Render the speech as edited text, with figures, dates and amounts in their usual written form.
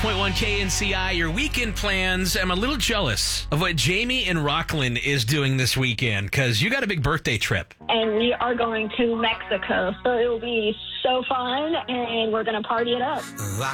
Point one KNCI, your weekend plans. I'm a little jealous of what Jamie in Rockland is doing this weekend because you got a big birthday trip. And we are going to Mexico, so it will be so fun, and we're going to party it up.